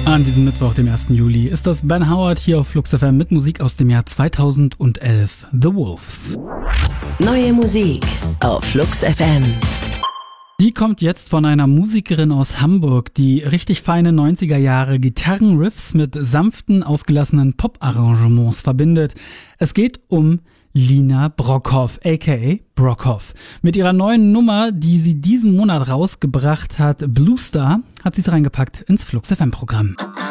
An diesem Mittwoch, dem 1. Juli, ist das Ben Howard hier auf Flux FM mit Musik aus dem Jahr 2011, The Wolves. Neue Musik auf Flux FM. Die kommt jetzt von einer Musikerin aus Hamburg, die richtig feine 90er Jahre Gitarrenriffs mit sanften, ausgelassenen Pop-Arrangements verbindet. Es geht um Lina Brockhoff, aka Brockhoff. Mit ihrer neuen Nummer, die sie diesen Monat rausgebracht hat, Blue Star, hat sie es reingepackt ins Flux FM Programm.